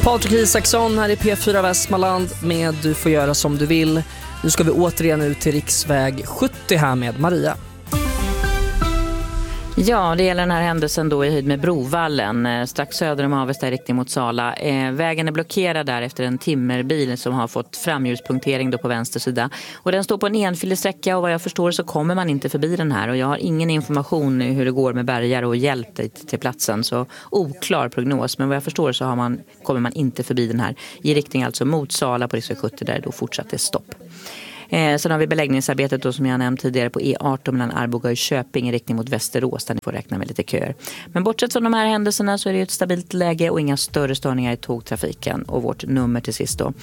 Patrik Isaksson här i P4 Västmanland med Du får göra som du vill. Nu ska vi återigen ut till riksväg 70 här med Maria. Ja, det gäller den här händelsen då i höjd med Brovallen, strax söder om Avesta i riktning mot Sala. Vägen är blockerad där efter en timmerbil som har fått framhjulspunktering då på vänster sida. Och den står på en enfilig sträcka och vad jag förstår så kommer man inte förbi den här. Och jag har ingen information i hur det går med bärgare och hjälp till platsen. Så oklar prognos, men vad jag förstår så kommer man inte förbi den här. I riktning alltså mot Sala på riksväg 70 där då fortsatt är stopp. Sen har vi beläggningsarbetet då, som jag nämnt tidigare på E18 mellan Arboga och Köping i riktning mot Västerås där ni får räkna med lite köer. Men bortsett från de här händelserna så är det ett stabilt läge och inga större störningar i tågtrafiken. Och vårt nummer till sist då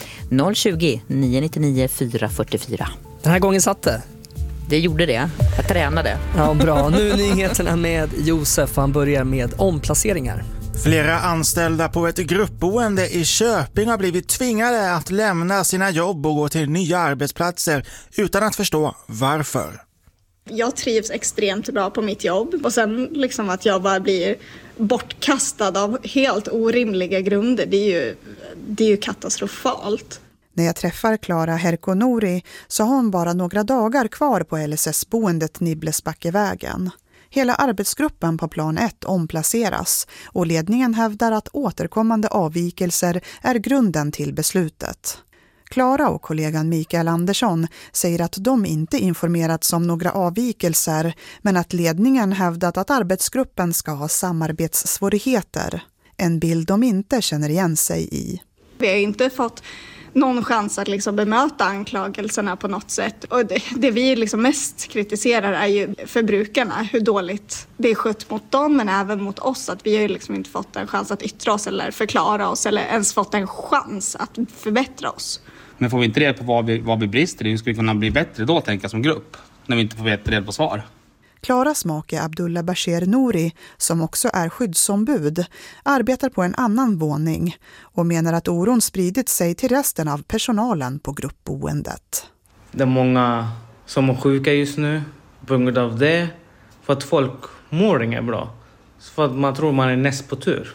020 999 444. Den här gången satt det. Det gjorde det. Jag tränade. Ja, bra. Nu nyheterna med Josef. Han börjar med omplaceringar. Flera anställda på ett gruppboende i Köping har blivit tvingade att lämna sina jobb och gå till nya arbetsplatser utan att förstå varför. Jag trivs extremt bra på mitt jobb och sen liksom att jag bara blir bortkastad av helt orimliga grunder, det är ju katastrofalt. När jag träffar Klara Herkonori så har hon bara några dagar kvar på LSS-boendet Nibblesbackevägen. Hela arbetsgruppen på plan 1 omplaceras och ledningen hävdar att återkommande avvikelser är grunden till beslutet. Klara och kollegan Mikael Andersson säger att de inte informerats om några avvikelser men att ledningen hävdat att arbetsgruppen ska ha samarbetssvårigheter. En bild de inte känner igen sig i. Vi har inte fått någon chans att liksom bemöta anklagelserna på något sätt. Och det vi liksom mest kritiserar är ju förbrukarna, hur dåligt det är skött mot dem men även mot oss. Att vi har ju liksom inte fått en chans att yttra oss eller förklara oss eller ens fått en chans att förbättra oss. Men får vi inte reda på vad vi brister i, hur ska vi kunna bli bättre då, tänka som grupp, när vi inte får veta reda på svar? Klaras make Abdullah Bashir Nouri, som också är skyddsombud, arbetar på en annan våning och menar att oron spridit sig till resten av personalen på gruppboendet. Det är många som är sjuka just nu på grund av det, för att folk mår inget bra. För att man tror man är näst på tur.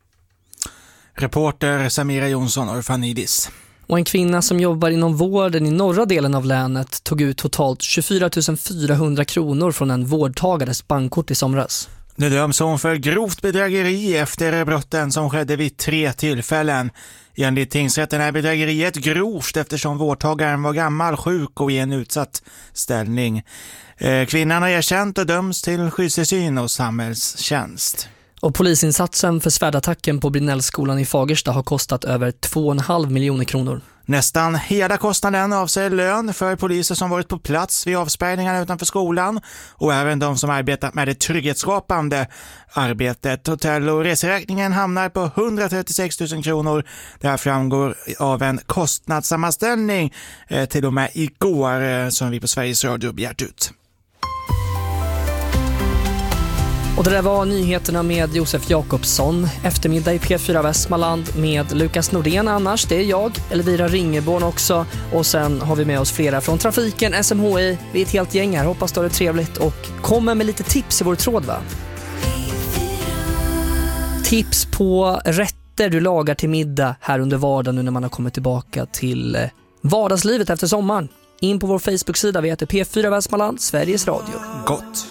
Reporter Samira Jonsson Orfanidis. Och en kvinna som jobbar inom vården i norra delen av länet tog ut totalt 24 400 kronor från en vårdtagares bankkort i somras. Nu döms hon för grovt bedrägeri efter brotten som skedde vid 3 tillfällen. Enligt tingsrätten är bedrägeriet grovt eftersom vårdtagaren var gammal, sjuk och i en utsatt ställning. Kvinnan har erkänt och döms till skyddstillsyn och samhällstjänst. Och polisinsatsen för svärdattacken på Brinnellskolan i Fagersta har kostat över 2,5 miljoner kronor. Nästan hela kostnaden avser lön för poliser som varit på plats vid avspärrningarna utanför skolan och även de som arbetat med det trygghetsskapande arbetet. Hotell- och reseräkningen hamnar på 136 000 kronor. Det här framgår av en kostnadssammanställning till och med igår som vi på Sveriges Radio begärt ut. Och det där var nyheterna med Josef Jakobsson. Eftermiddag i P4 Västmanland med Lukas Nordén annars. Det är jag, Elvira Ringeborn också. Och sen har vi med oss flera från trafiken, SMHI. Vi är ett helt gäng här. Hoppas det är trevligt. Och kommer med lite tips i vår tråd, va? Tips på rätter du lagar till middag här under vardagen nu när man har kommit tillbaka till vardagslivet efter sommaren. In på vår Facebook-sida, vi heter P4 Västmanland, Sveriges Radio. Gott!